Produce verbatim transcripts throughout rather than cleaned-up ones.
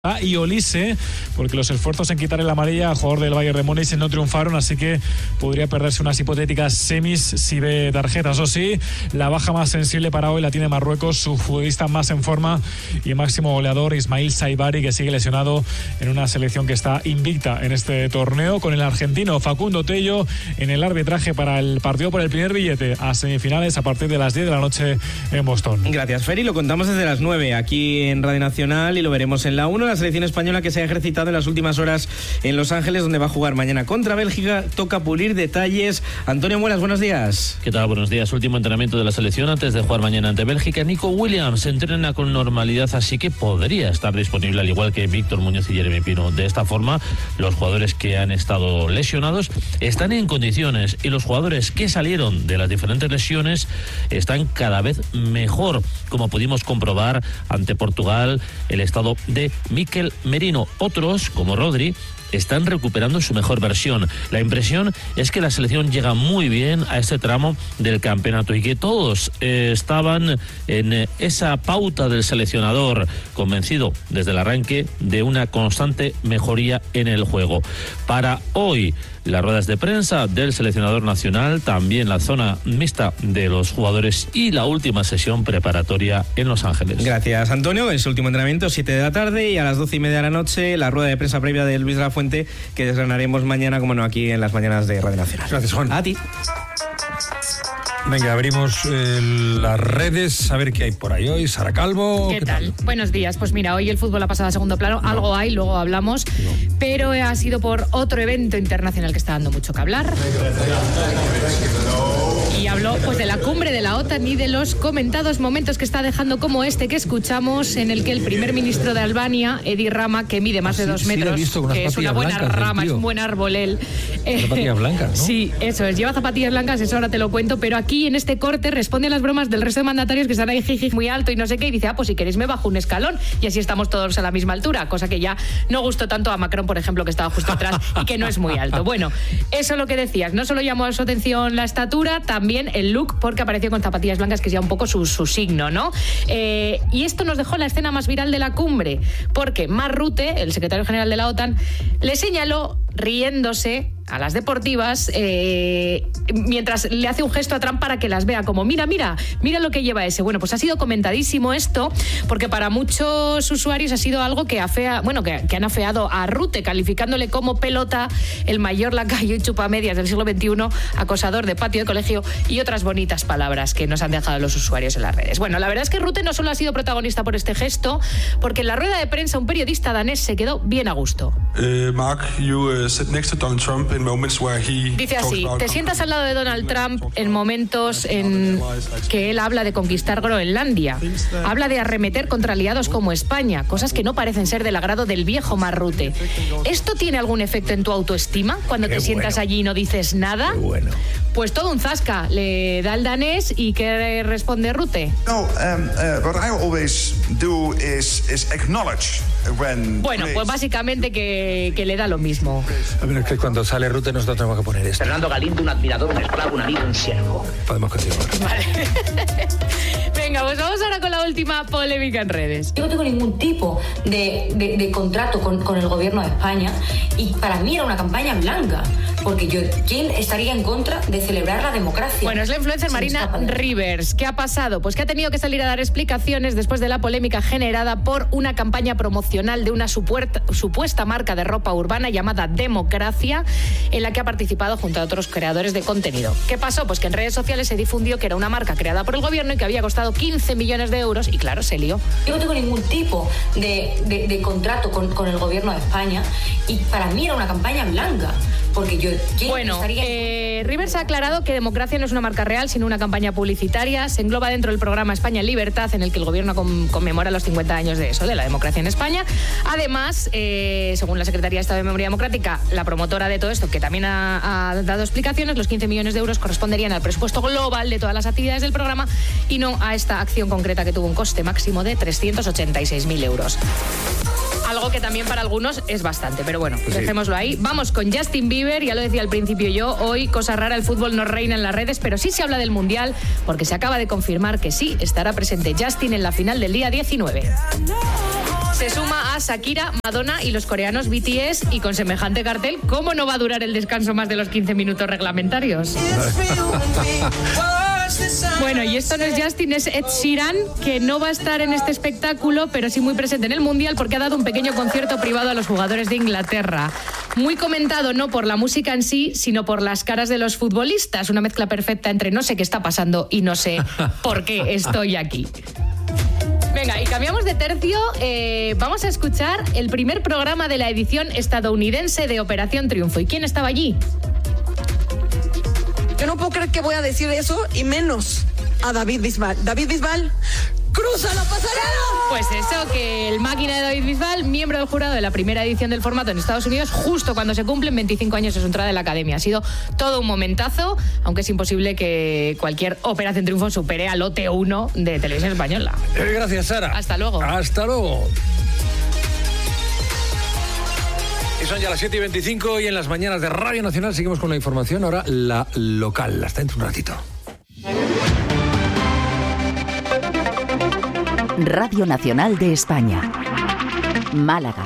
Ah, y Olise, porque los esfuerzos en quitar el amarilla al jugador del Bayern de Múnich no triunfaron, así que podría perderse unas hipotéticas semis si ve tarjetas. O sí, la baja más sensible para hoy la tiene Marruecos, su futbolista más en forma y máximo goleador, Ismail Saibari, que sigue lesionado en una selección que está invicta en este torneo, con el argentino Facundo Tello en el arbitraje para el partido por el primer billete a semifinales a partir de las diez de la noche en Boston. Gracias, Feri. Lo contamos desde las nueve aquí en Radio Nacional y lo veremos en la uno. La selección española que se ha ejercitado en las últimas horas en Los Ángeles, donde va a jugar mañana contra Bélgica. Toca pulir detalles. Antonio Muelas, buenos días. ¿Qué tal? Buenos días. Último entrenamiento de la selección antes de jugar mañana ante Bélgica. Nico Williams entrena con normalidad, así que podría estar disponible, al igual que Víctor Muñoz y Jeremy Pino. De esta forma, los jugadores que han estado lesionados están en condiciones y los jugadores que salieron de las diferentes lesiones están cada vez mejor, como pudimos comprobar ante Portugal, el estado de Mikel Merino. Otros, como Rodri, están recuperando su mejor versión. La impresión es que la selección llega muy bien a este tramo del campeonato y que todos eh, estaban en eh, esa pauta del seleccionador, convencido desde el arranque de una constante mejoría en el juego. Para hoy, las ruedas de prensa del seleccionador nacional, también la zona mixta de los jugadores y la última sesión preparatoria en Los Ángeles. Gracias, Antonio. Es el último entrenamiento, siete de la tarde, y a las doce y media de la noche la rueda de prensa previa de Luis de la Fuente, que desgranaremos mañana, como no, aquí en las mañanas de Radio Nacional. Gracias, Juan. A ti. Venga, abrimos eh, las redes, a ver qué hay por ahí hoy. Sara Calvo. ¿Qué, ¿qué tal? tal? Buenos días. Pues mira, hoy el fútbol ha pasado a segundo plano. No. Algo hay, luego hablamos. No. Pero ha sido por otro evento internacional que está dando mucho que hablar. Y habló pues de la cumbre de la OTAN y de los comentados momentos que está dejando, como este que escuchamos, en el que el primer ministro de Albania, Edi Rama, que mide más de dos sí, metros, sí, que es una buena blancas, rama, es un buen árbol él. Eh, zapatillas blancas, ¿no? Sí, eso es. Lleva zapatillas blancas, eso ahora te lo cuento, pero aquí en este corte responde a las bromas del resto de mandatarios que están ahí jiji muy alto y no sé qué, y dice, ah, pues si queréis me bajo un escalón y así estamos todos a la misma altura, cosa que ya no gustó tanto a Macron, por ejemplo, que estaba justo atrás y que no es muy alto. Bueno, eso es lo que decías, no solo llamó a su atención la estatura, también el look, porque apareció con zapatillas blancas, que es ya un poco su, su signo, ¿no? Eh, y esto nos dejó la escena más viral de la cumbre, porque Mark Rutte, el secretario general de la OTAN, le señaló riéndose a las deportivas eh, mientras le hace un gesto a Trump para que las vea, como mira, mira, mira lo que lleva ese. Bueno, pues ha sido comentadísimo esto, porque para muchos usuarios ha sido algo que afea, bueno, que, que han afeado a Rutte, calificándole como pelota, el mayor lacayo y chupamedias del siglo veintiuno, acosador de patio de colegio y otras bonitas palabras que nos han dejado los usuarios en las redes. Bueno, la verdad es que Rutte no solo ha sido protagonista por este gesto, porque en la rueda de prensa un periodista danés se quedó bien a gusto. Uh, Mark, you uh, sit next to Donald Trump. Dice así, te sientas al lado de Donald Trump en momentos en que él habla de conquistar Groenlandia, habla de arremeter contra aliados como España, cosas que no parecen ser del agrado del viejo Mark Rutte. ¿Esto tiene algún efecto en tu autoestima cuando Qué te sientas bueno. allí y no dices nada? Qué bueno. Pues todo un zasca le da el danés. ¿Y qué responde Rutte? No, um, uh, what I always do is, is acknowledge when Bueno, pues básicamente que, que le da lo mismo. A ver, es que cuando sale Rutte nosotros tenemos que poner esto. Fernando Galindo, un admirador, un esclavo, un amigo, un siervo. Podemos continuar. Vale. Venga, pues vamos ahora con la última polémica en redes. Yo no tengo ningún tipo de, de, de contrato con, con el gobierno de España y para mí era una campaña blanca, porque yo, ¿quién estaría en contra de celebrar la democracia? Bueno, es la influencer Marina Rivers. ¿Qué ha pasado? Pues que ha tenido que salir a dar explicaciones después de la polémica generada por una campaña promocional de una supuesta, supuesta marca de ropa urbana llamada Democracia, en la que ha participado junto a otros creadores de contenido. ¿Qué pasó? Pues que en redes sociales se difundió que era una marca creada por el gobierno y que había costado quince millones de euros y claro, se lió. Yo no tengo ningún tipo de, de, de contrato con, con el gobierno de España y para mí era una campaña blanca, porque yo... Bueno, estaría... eh, Rivers ha aclarado que Democracia no es una marca real, sino una campaña publicitaria. Se engloba dentro del programa España en Libertad, en el que el gobierno con, conmemora los cincuenta años de eso, de la democracia en España. Además, eh, según la Secretaría de Estado de Memoria Democrática, la promotora de todo esto, que también ha, ha dado explicaciones, los quince millones de euros corresponderían al presupuesto global de todas las actividades del programa y no a esta acción concreta que tuvo un coste máximo de trescientos ochenta y seis mil euros. Algo que también para algunos es bastante, pero bueno, pues dejémoslo ahí. Vamos con Justin Bieber, ya lo decía al principio yo, hoy, cosa rara, el fútbol no reina en las redes, pero sí se habla del Mundial, porque se acaba de confirmar que sí estará presente Justin en la final del día diecinueve. se suma a Shakira, Madonna y los coreanos B T S, y con semejante cartel, ¿cómo no va a durar el descanso más de los quince minutos reglamentarios? Bueno, y esto no es Justin, es Ed Sheeran, que no va a estar en este espectáculo, pero sí muy presente en el Mundial, porque ha dado un pequeño concierto privado a los jugadores de Inglaterra. Muy comentado no por la música en sí, sino por las caras de los futbolistas. Una mezcla perfecta entre no sé qué está pasando y no sé por qué estoy aquí. Venga, y cambiamos de tercio. Eh, vamos a escuchar el primer programa de la edición estadounidense de Operación Triunfo. ¿Y quién estaba allí? Yo no puedo creer que voy a decir eso, y menos a David Bisbal. David Bisbal, ¡cruza la pasarela! Pues eso, que el máquina de David Bisbal, miembro del jurado de la primera edición del formato en Estados Unidos, justo cuando se cumplen veinticinco años de su entrada en la academia. Ha sido todo un momentazo, aunque es imposible que cualquier Operación Triunfo supere al O T uno de Televisión Española. Eh, gracias, Sara. Hasta luego. Hasta luego. Y son ya las siete y veinticinco y en las mañanas de Radio Nacional seguimos con la información. Ahora la local, hasta dentro de un ratito. Radio Nacional de España. Málaga.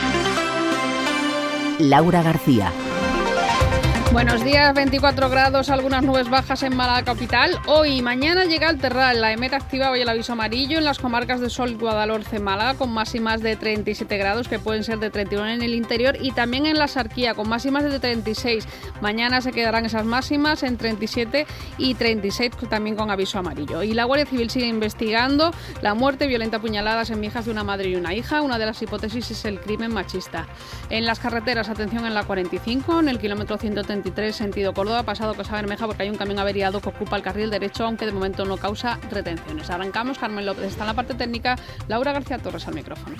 Laura García. Buenos días, veinticuatro grados, algunas nubes bajas en Málaga capital. Hoy y mañana llega el terral. La EMET activa hoy el aviso amarillo en las comarcas de Sol, Guadalhorce, Málaga, con máximas de treinta y siete grados, que pueden ser de treinta y uno en el interior, y también en la Sarquía, con máximas de treinta y seis. Mañana se quedarán esas máximas en treinta y siete y treinta y seis, también con aviso amarillo. Y la Guardia Civil sigue investigando la muerte violenta a puñaladas en Mijas de una madre y una hija. Una de las hipótesis es el crimen machista. En las carreteras, atención en la cuarenta y cinco, en el kilómetro ciento treinta y tres, sentido Córdoba, pasado Cosa Bermeja, porque hay un camión averiado que ocupa el carril derecho, aunque de momento no causa retenciones. Arrancamos. Carmen López está en la parte técnica, Laura García Torres al micrófono.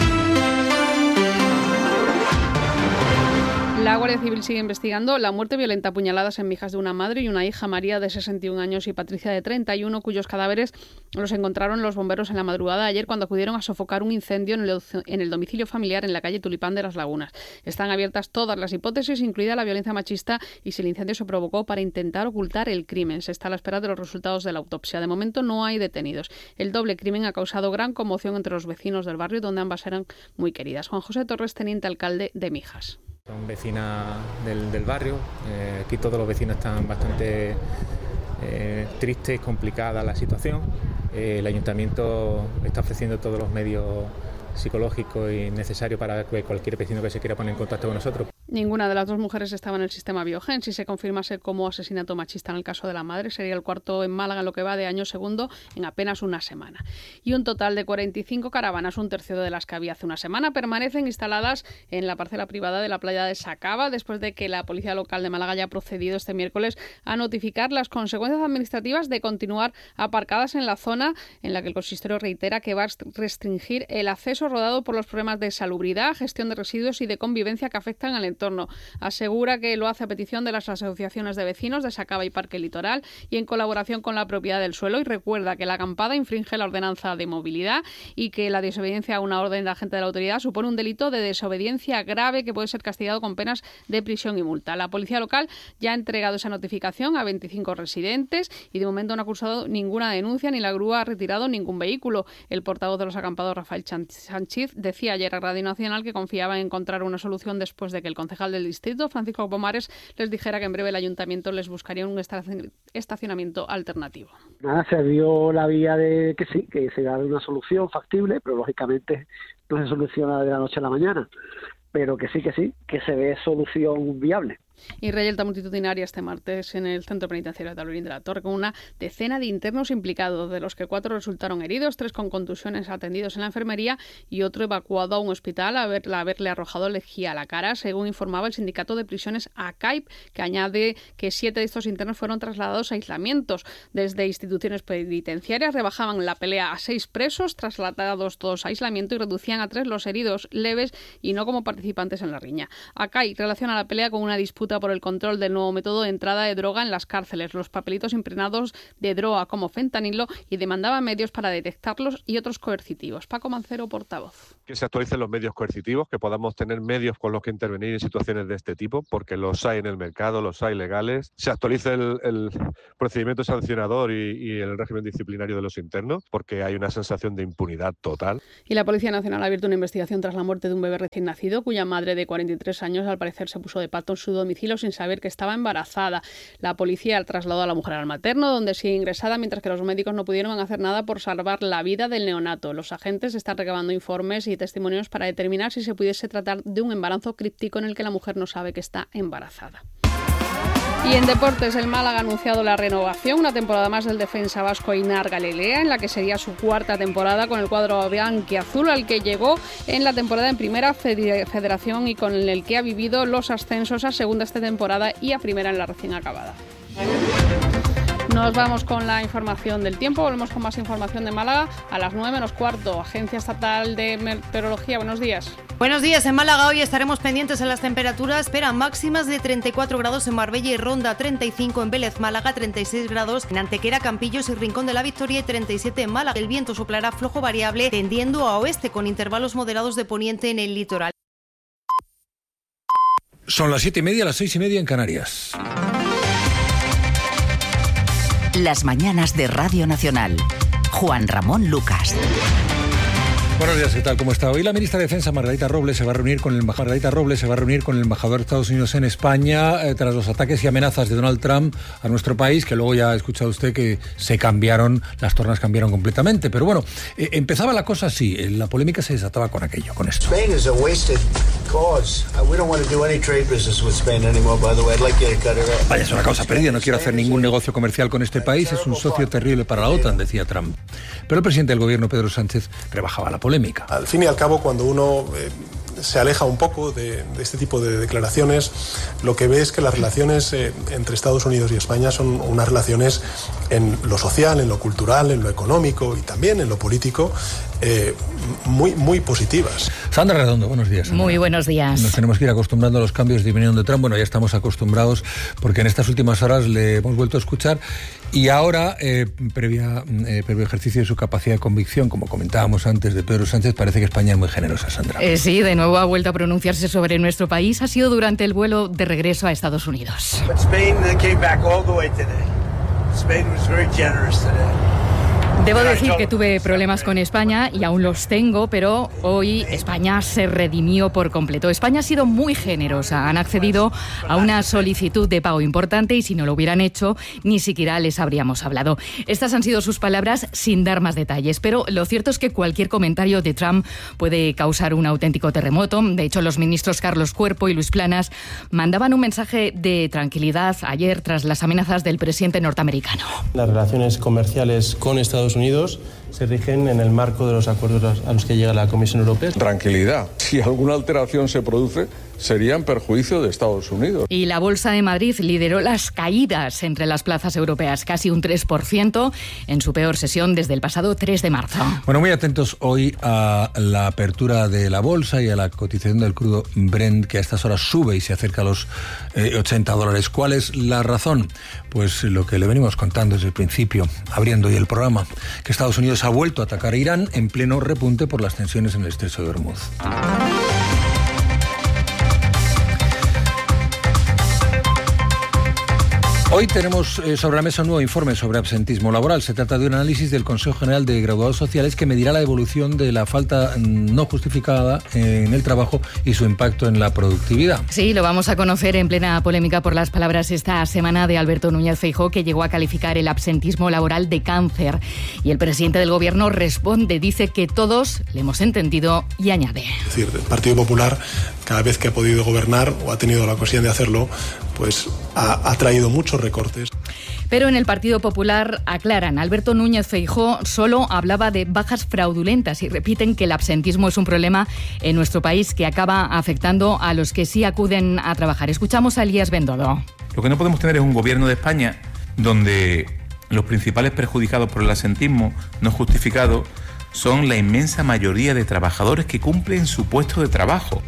La Guardia Civil sigue investigando la muerte violenta a puñaladas en Mijas de una madre y una hija, María de sesenta y un años y Patricia de treinta y uno, cuyos cadáveres los encontraron los bomberos en la madrugada de ayer cuando acudieron a sofocar un incendio en el, en el domicilio familiar en la calle Tulipán de las Lagunas. Están abiertas todas las hipótesis, incluida la violencia machista, y si el incendio se provocó para intentar ocultar el crimen. Se está a la espera de los resultados de la autopsia. De momento no hay detenidos. El doble crimen ha causado gran conmoción entre los vecinos del barrio, donde ambas eran muy queridas. Juan José Torres, teniente alcalde de Mijas. Son vecinas del, del barrio, eh, aquí todos los vecinos están bastante eh, tristes, complicada la situación. Eh, el ayuntamiento está ofreciendo todos los medios psicológicos y necesarios para que cualquier vecino que se quiera poner en contacto con nosotros. Ninguna de las dos mujeres estaba en el sistema Biogen. Si se confirmase como asesinato machista en el caso de la madre, sería el cuarto en Málaga en lo que va de año segundo en apenas una semana. Y un total de cuarenta y cinco caravanas, un tercio de las que había hace una semana, permanecen instaladas en la parcela privada de la playa de Sacaba, después de que la policía local de Málaga haya procedido este miércoles a notificar las consecuencias administrativas de continuar aparcadas en la zona, en la que el consistorio reitera que va a restringir el acceso, rodado por los problemas de salubridad, gestión de residuos y de convivencia que afectan al entorno. Asegura que lo hace a petición de las asociaciones de vecinos de Sacaba y Parque Litoral y en colaboración con la propiedad del suelo, y recuerda que la acampada infringe la ordenanza de movilidad y que la desobediencia a una orden de agente de la autoridad supone un delito de desobediencia grave que puede ser castigado con penas de prisión y multa. La policía local ya ha entregado esa notificación a veinticinco residentes y de momento no ha cursado ninguna denuncia ni la grúa ha retirado ningún vehículo. El portavoz de los acampados, Rafael Sánchez, decía ayer a Radio Nacional que confiaba en encontrar una solución después de que el concejal del distrito, Francisco Pomares, les dijera que en breve el ayuntamiento les buscaría un estacionamiento alternativo. Nada, se dio la vía de que sí, que se da una solución factible, pero lógicamente no se soluciona de la noche a la mañana, pero que sí, que sí, que se ve solución viable. Y revuelta multitudinaria este martes en el centro penitenciario de Talurín de la Torre, con una decena de internos implicados, de los que cuatro resultaron heridos, tres con contusiones atendidos en la enfermería y otro evacuado a un hospital a haberle, a haberle arrojado lejía a la cara, según informaba el sindicato de prisiones A C A I P, que añade que siete de estos internos fueron trasladados a aislamientos. Desde instituciones penitenciarias rebajaban la pelea a seis presos, trasladados todos a aislamiento, y reducían a tres los heridos leves y no como participantes en la riña. A C A I P relaciona la pelea con una disputa disputa por el control del nuevo método de entrada de droga en las cárceles, los papelitos impregnados de droga como fentanilo, y demandaba medios para detectarlos y otros coercitivos. Paco Mancero, portavoz. Que se actualicen los medios coercitivos, que podamos tener medios con los que intervenir en situaciones de este tipo, porque los hay en el mercado, los hay legales. Se actualice el, el procedimiento sancionador y, y el régimen disciplinario de los internos, porque hay una sensación de impunidad total. Y la Policía Nacional ha abierto una investigación tras la muerte de un bebé recién nacido, cuya madre de cuarenta y tres años al parecer se puso de pato en su domicilio sin saber que estaba embarazada. La policía trasladó a la mujer al materno, donde sigue ingresada, mientras que los médicos no pudieron hacer nada por salvar la vida del neonato. Los agentes están recabando informes y testimonios para determinar si se pudiese tratar de un embarazo críptico en el que la mujer no sabe que está embarazada. Y en deportes, el Málaga ha anunciado la renovación, una temporada más del defensa vasco Ainar Galilea, en la que sería su cuarta temporada con el cuadro blanquiazul, al que llegó en la temporada en Primera Federación y con el que ha vivido los ascensos a segunda esta temporada y a primera en la recién acabada. Nos vamos con la información del tiempo, volvemos con más información de Málaga a las nueve menos cuarto. Agencia Estatal de Meteorología, buenos días. Buenos días, en Málaga hoy estaremos pendientes en las temperaturas, esperan máximas de treinta y cuatro grados en Marbella y Ronda, treinta y cinco en Vélez, Málaga, treinta y seis grados en Antequera, Campillos y Rincón de la Victoria y treinta y siete en Málaga. El viento soplará flojo variable tendiendo a oeste con intervalos moderados de poniente en el litoral. Son las siete y media, las seis y media en Canarias. Las mañanas de Radio Nacional. Juan Ramón Lucas. Buenos días, ¿qué tal? ¿Cómo está? Hoy la ministra de Defensa, Margarita Robles, se va a reunir con el embajador, Margarita Robles se va a reunir con el embajador de Estados Unidos en España eh, tras los ataques y amenazas de Donald Trump a nuestro país, que luego ya ha escuchado usted que se cambiaron, las tornas cambiaron completamente. Pero bueno, eh, empezaba la cosa así, eh, la polémica se desataba con aquello, con esto. Spain is a wasted cause. We don't want to do any trade business with Spain anymore, by the way. I'd like you to cut it out. Vaya, es una causa perdida, no quiero hacer ningún negocio comercial con este país, es un socio terrible para la OTAN, decía Trump. Pero el presidente del gobierno, Pedro Sánchez, rebajaba la polémica. Al fin y al cabo, cuando uno eh, se aleja un poco de, de este tipo de declaraciones, lo que ve es que las relaciones eh, entre Estados Unidos y España son unas relaciones en lo social, en lo cultural, en lo económico y también en lo político eh, muy, muy positivas. Sandra Redondo, buenos días. Sandra. Muy buenos días. Nos tenemos que ir acostumbrando a los cambios de opinión de Trump. Bueno, ya estamos acostumbrados porque en estas últimas horas le hemos vuelto a escuchar y ahora, eh, previa, eh, previo ejercicio de su capacidad de convicción, como comentábamos antes de Pedro Sánchez, parece que España es muy generosa, Sandra. Eh, sí, de nuevo ha vuelto a pronunciarse sobre nuestro país. Ha sido durante el vuelo de regreso a Estados Unidos. But Spain came back all the way today. Spain was very generous today. Debo decir que tuve problemas con España y aún los tengo, pero hoy España se redimió por completo. España ha sido muy generosa. Han accedido a una solicitud de pago importante y si no lo hubieran hecho, ni siquiera les habríamos hablado. Estas han sido sus palabras sin dar más detalles, pero lo cierto es que cualquier comentario de Trump puede causar un auténtico terremoto. De hecho, los ministros Carlos Cuerpo y Luis Planas mandaban un mensaje de tranquilidad ayer tras las amenazas del presidente norteamericano. Las relaciones comerciales con Estados Unidos se rigen en el marco de los acuerdos a los que llega la Comisión Europea. Tranquilidad. Si alguna alteración se produce, sería en perjuicio de Estados Unidos. Y la Bolsa de Madrid lideró las caídas entre las plazas europeas, casi un tres por ciento en su peor sesión desde el pasado tres de marzo. Bueno, muy atentos hoy a la apertura de la bolsa y a la cotización del crudo Brent, que a estas horas sube y se acerca a los eh, ochenta dólares. ¿Cuál es la razón? Pues lo que le venimos contando desde el principio, abriendo hoy el programa, que Estados Unidos ha vuelto a atacar a Irán en pleno repunte por las tensiones en el estrecho de Hormuz. Hoy tenemos eh, sobre la mesa un nuevo informe sobre absentismo laboral. Se trata de un análisis del Consejo General de Graduados Sociales que medirá la evolución de la falta no justificada en el trabajo y su impacto en la productividad. Sí, lo vamos a conocer en plena polémica por las palabras esta semana de Alberto Núñez Feijóo, que llegó a calificar el absentismo laboral de cáncer. Y el presidente del Gobierno responde, dice que todos le hemos entendido y añade. Es decir, el Partido Popular, cada vez que ha podido gobernar o ha tenido la ocasión de hacerlo, pues ha, ha traído muchos recortes. Pero en el Partido Popular aclaran, Alberto Núñez Feijóo solo hablaba de bajas fraudulentas y repiten que el absentismo es un problema en nuestro país que acaba afectando a los que sí acuden a trabajar. Escuchamos a Elías Bendodo. Lo que no podemos tener es un gobierno de España donde los principales perjudicados por el absentismo no justificado son la inmensa mayoría de trabajadores que cumplen su puesto de trabajo.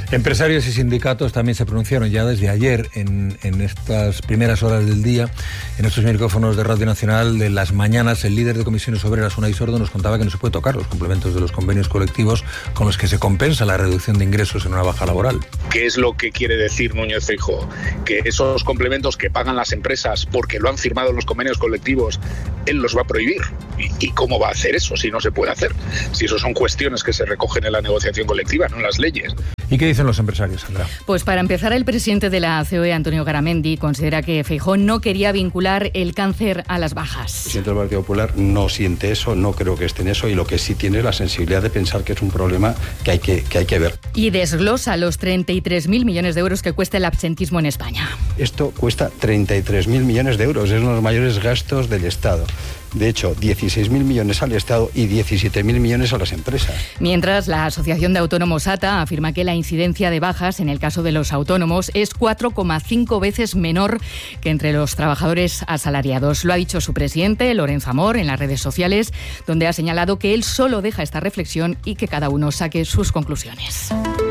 Empresarios y sindicatos también se pronunciaron ya desde ayer en, en estas primeras horas del día, en estos micrófonos de Radio Nacional de las mañanas. El líder de Comisiones Obreras, Unai Sordo, nos contaba que no se puede tocar los complementos de los convenios colectivos con los que se compensa la reducción de ingresos en una baja laboral. ¿Qué es lo que quiere decir Núñez Feijóo? Que esos complementos que pagan las empresas porque lo han firmado en los convenios colectivos, él los va a prohibir. ¿Y, y cómo va a hacer eso si no se puede hacer? Si eso son cuestiones que se recogen en la negociación colectiva, no en las leyes. ¿Y qué dicen los empresarios, Sandra? Pues para empezar, el presidente de la C O E, Antonio Garamendi, considera que Feijóo no quería vincular el cáncer a las bajas. El presidente del Partido Popular no siente eso, no creo que esté en eso, y lo que sí tiene es la sensibilidad de pensar que es un problema que hay que, que, hay que ver. Y desglosa los treinta y tres mil millones de euros que cuesta el absentismo en España. Esto cuesta treinta y tres mil millones de euros, es uno de los mayores gastos del Estado. De hecho, dieciséis mil millones al Estado y diecisiete mil millones a las empresas. Mientras, la Asociación de Autónomos A T A afirma que la incidencia de bajas en el caso de los autónomos es cuatro coma cinco veces menor que entre los trabajadores asalariados. Lo ha dicho su presidente, Lorenzo Amor, en las redes sociales, donde ha señalado que él solo deja esta reflexión y que cada uno saque sus conclusiones.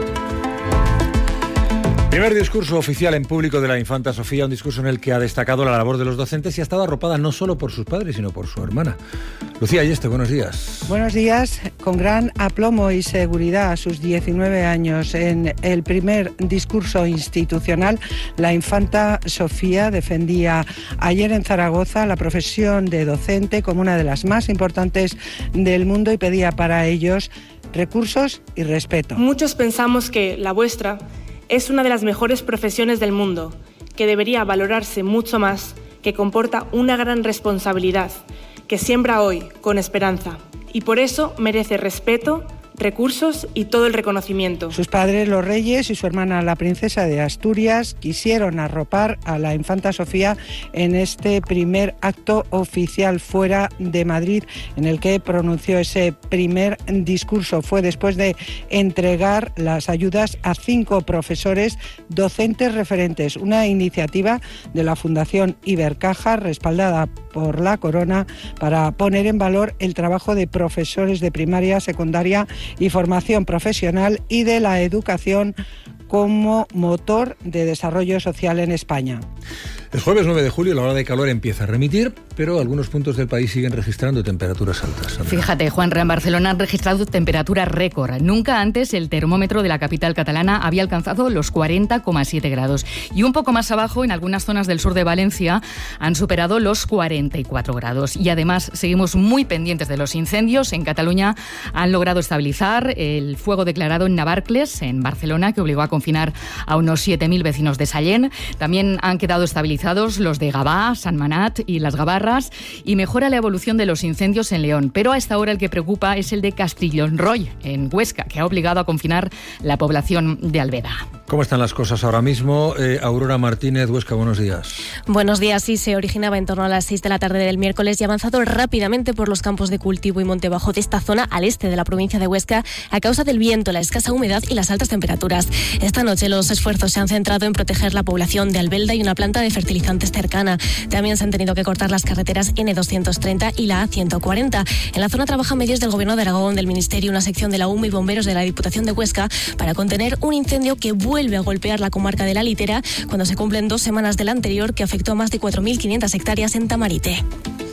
Primer discurso oficial en público de la infanta Sofía, un discurso en el que ha destacado la labor de los docentes y ha estado arropada no solo por sus padres, sino por su hermana. Lucía Ayeste, buenos días. Buenos días. Con gran aplomo y seguridad a sus diecinueve años, en el primer discurso institucional, la infanta Sofía defendía ayer en Zaragoza la profesión de docente como una de las más importantes del mundo y pedía para ellos recursos y respeto. Muchos pensamos que la vuestra es una de las mejores profesiones del mundo, que debería valorarse mucho más, que comporta una gran responsabilidad, que siembra hoy con esperanza y por eso merece respeto, recursos y todo el reconocimiento. Sus padres, los reyes, y su hermana, la princesa de Asturias, quisieron arropar a la infanta Sofía en este primer acto oficial fuera de Madrid, en el que pronunció ese primer discurso. Fue después de entregar las ayudas a cinco profesores docentes referentes, una iniciativa de la Fundación Ibercaja, respaldada por la Corona, para poner en valor el trabajo de profesores de primaria, secundaria y formación profesional y de la educación como motor de desarrollo social en España. El jueves nueve de julio la ola de calor empieza a remitir, pero algunos puntos del país siguen registrando temperaturas altas. Sandra. Fíjate, Juanra, en Barcelona han registrado temperaturas récord. Nunca antes el termómetro de la capital catalana había alcanzado los cuarenta coma siete grados. Y un poco más abajo, en algunas zonas del sur de Valencia, han superado los cuarenta y cuatro grados. Y además seguimos muy pendientes de los incendios. En Cataluña han logrado estabilizar el fuego declarado en Navarcles, en Barcelona, que obligó a confinar a unos siete mil vecinos de Sallent. También han quedado estabilizados los de Gavà, San Manat y Las Gavarras, y mejora la evolución de los incendios en León. Pero a esta hora el que preocupa es el de Castillonroy, en Huesca, que ha obligado a confinar la población de Albeda. ¿Cómo están las cosas ahora mismo? Eh, Aurora Martínez, Huesca, buenos días. Buenos días. Sí, se originaba en torno a las seis de la tarde del miércoles y ha avanzado rápidamente por los campos de cultivo y monte bajo de esta zona al este de la provincia de Huesca a causa del viento, la escasa humedad y las altas temperaturas. Esta noche los esfuerzos se han centrado en proteger la población de Albelda y una planta de fertilizantes cercana. También se han tenido que cortar las carreteras ene doscientos treinta y la a ciento cuarenta. En la zona trabajan medios del Gobierno de Aragón, del Ministerio, una sección de la U M y bomberos de la Diputación de Huesca para contener un incendio que vuelve a golpear la comarca de la Litera cuando se cumplen dos semanas del anterior, que afectó a más de cuatro mil quinientas hectáreas en Tamarite.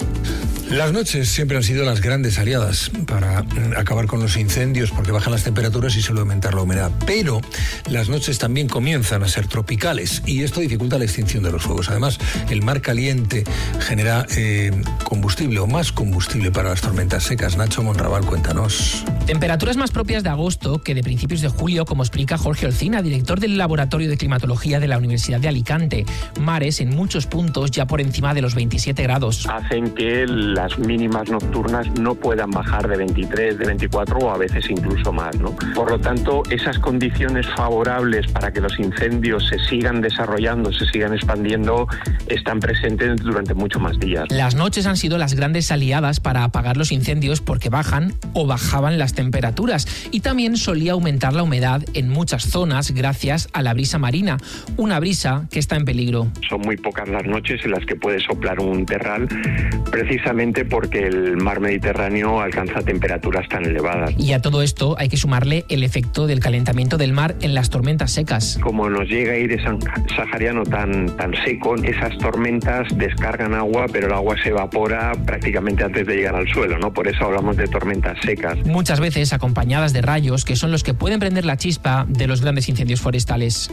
Las noches siempre han sido las grandes aliadas para acabar con los incendios porque bajan las temperaturas y suele aumentar la humedad. Pero las noches también comienzan a ser tropicales y esto dificulta la extinción de los fuegos. Además, el mar caliente genera eh, combustible o más combustible para las tormentas secas. Nacho Monraval, cuéntanos. Temperaturas más propias de agosto que de principios de julio, como explica Jorge Olcina, director del Laboratorio de Climatología de la Universidad de Alicante. Mares en muchos puntos ya por encima de los veintisiete grados. Hacen que la las mínimas nocturnas no puedan bajar de veintitrés, de veinticuatro o a veces incluso más, ¿no? Por lo tanto, esas condiciones favorables para que los incendios se sigan desarrollando, se sigan expandiendo, están presentes durante muchos más días. Las noches han sido las grandes aliadas para apagar los incendios porque bajan o bajaban las temperaturas temperaturas y también solía aumentar la humedad en muchas zonas gracias a la brisa marina, una brisa que está en peligro. Son muy pocas las noches en las que puede soplar un terral, precisamente porque el mar Mediterráneo alcanza temperaturas tan elevadas. Y a todo esto hay que sumarle el efecto del calentamiento del mar en las tormentas secas. Como nos llega aire sahariano tan, tan seco, esas tormentas descargan agua, pero el agua se evapora prácticamente antes de llegar al suelo, ¿no? Por eso hablamos de tormentas secas. Muchas veces acompañadas de rayos, que son los que pueden prender la chispa de los grandes incendios forestales.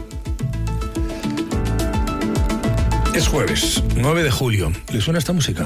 Es jueves, nueve de julio. ¿Le suena esta música?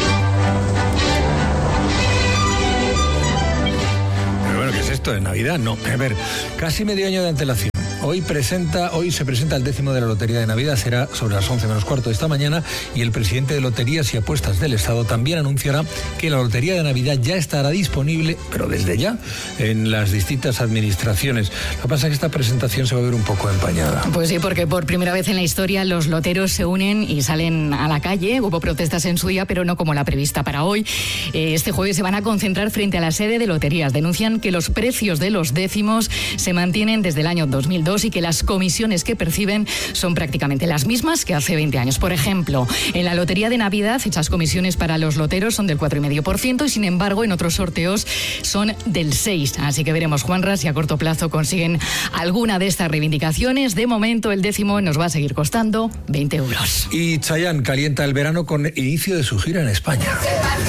Pero bueno, ¿qué es esto? ¿De Navidad? No. A ver, casi medio año de antelación. Hoy presenta, hoy se presenta el décimo de la Lotería de Navidad, será sobre las once menos cuarto de esta mañana, y el presidente de Loterías y Apuestas del Estado también anunciará que la Lotería de Navidad ya estará disponible, pero desde ya, en las distintas administraciones. Lo que pasa es que esta presentación se va a ver un poco empañada. Pues sí, porque por primera vez en la historia los loteros se unen y salen a la calle. Hubo protestas en su día, pero no como la prevista para hoy. Este jueves se van a concentrar frente a la sede de Loterías. Denuncian que los precios de los décimos se mantienen desde el año dos mil dos y que las comisiones que perciben son prácticamente las mismas que hace veinte años. Por ejemplo, en la Lotería de Navidad, estas comisiones para los loteros son del cuatro coma cinco por ciento y, sin embargo, en otros sorteos son del seis por ciento. Así que veremos, Juanra, si a corto plazo consiguen alguna de estas reivindicaciones. De momento, el décimo nos va a seguir costando veinte euros. Y Chayanne calienta el verano con el inicio de su gira en España.